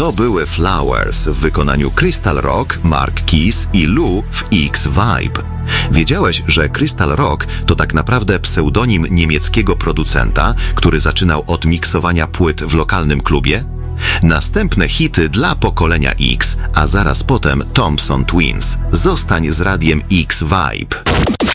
To były Flowers w wykonaniu Crystal Rock, Mark Keys i Lou w X-Vibe. Wiedziałeś, że Crystal Rock to tak naprawdę pseudonim niemieckiego producenta, który zaczynał od miksowania płyt w lokalnym klubie? Następne hity dla pokolenia X, a zaraz potem Thompson Twins. Zostań z radiem X-Vibe.